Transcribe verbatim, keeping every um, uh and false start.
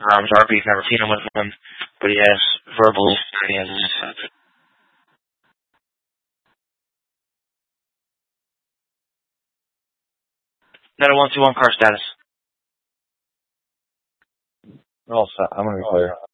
Um, Darby's never seen him with him, but he has verbal, and he has this. Another one two one car status. We're all set. I'm gonna be clear.